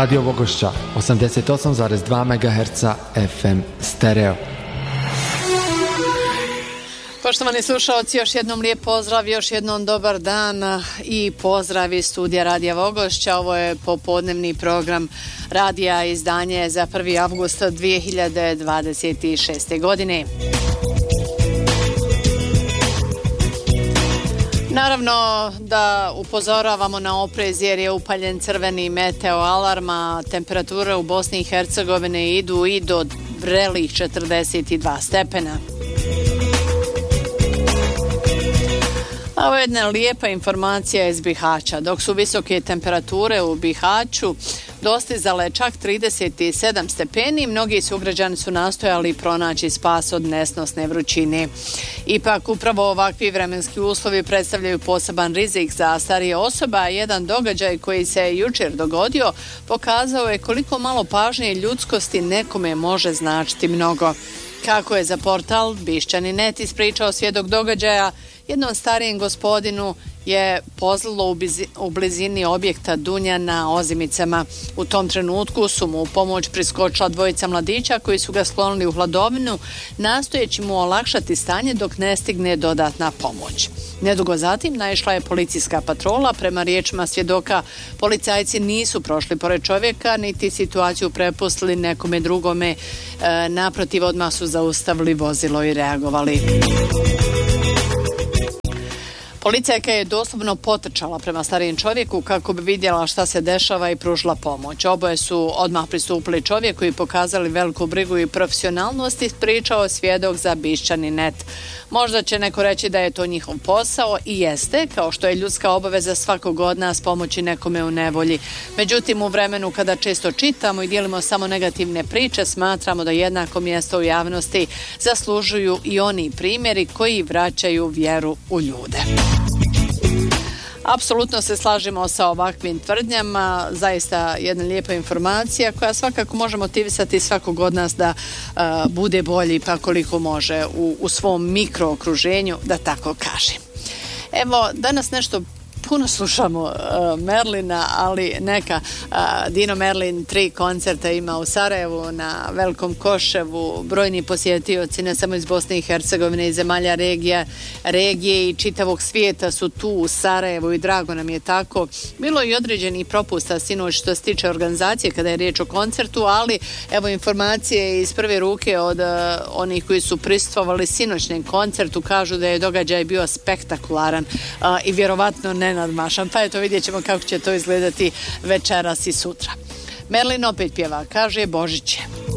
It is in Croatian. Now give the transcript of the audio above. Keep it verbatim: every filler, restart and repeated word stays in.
Radio Vogošća, osamdeset osam zarez dva megaherca F M stereo. Poštovani slušalci, još jednom lijep pozdrav, još jednom dobar dan i pozdrav iz studija Radija Vogošća. Ovo je popodnevni program radija, izdanje za prvi avgust dvije hiljade dvadeset šeste. godine. Naravno da upozoravamo na oprez jer je upaljen crveni meteo alarm, a temperature u Bosni i Hercegovini idu i do vrelih četrdeset dva stepena. Ovo je jedna lijepa informacija iz Bihaća. Dok su visoke temperature u Bihaću dostizale čak trideset sedam stepeni, mnogi sugrađani su nastojali pronaći spas od nesnosne vrućine. Ipak, upravo ovakvi vremenski uslovi predstavljaju poseban rizik za starije osobe, a jedan događaj koji se jučer dogodio pokazao je koliko malo pažnje i ljudskosti nekome može značiti mnogo. Kako je za portal Bišćani net ispričao svjedok događaja, jednom starijem gospodinu je pozlilo u blizini objekta Dunja na Ozimicama. U tom trenutku su mu u pomoć priskočila dvojica mladića koji su ga sklonili u hladovinu, nastojeći mu olakšati stanje dok ne stigne dodatna pomoć. Nedugo zatim naišla je policijska patrola. Prema riječima svjedoka, policajci nisu prošli pored čovjeka niti situaciju prepustili nekome drugome. E, naprotiv, odmah su zaustavili vozilo i reagovali. Policajka je doslovno potrčala prema starijem čovjeku kako bi vidjela šta se dešava i pružila pomoć. Oboje su odmah pristupili čovjeku i pokazali veliku brigu i profesionalnost, ispričao svjedok za Bišćani net. Možda će neko reći da je to njihov posao i jeste, kao što je ljudska obaveza svakog od nas pomoći nekome u nevolji. Međutim, u vremenu kada često čitamo i dijelimo samo negativne priče, smatramo da jednako mjesto u javnosti zaslužuju i oni primjeri koji vraćaju vjeru u ljude. Apsolutno se slažemo sa ovakvim tvrdnjama, zaista jedna lijepa informacija koja svakako može motivisati svakog od nas da uh, bude bolji pa koliko može u, u svom mikrookruženju, da tako kažem. Evo, danas nešto puno slušamo uh, Merlina, ali neka uh, Dino Merlin tri koncerta ima u Sarajevu, na Velikom Koševu, brojni posjetioci ne samo iz Bosne i Hercegovine i zemalja regija, regije i čitavog svijeta su tu u Sarajevu i drago nam je tako. Bilo je i određenih propusta sinoć što se tiče organizacije kada je riječ o koncertu, ali evo informacije iz prve ruke od uh, onih koji su prisustvovali sinoćnem koncertu, kažu da je događaj bio spektakularan uh, i vjerovatno ne nadmašan, pa eto vidjet ćemo kako će to izgledati večeras i sutra. Merlin opet pjeva, kaže Božić je.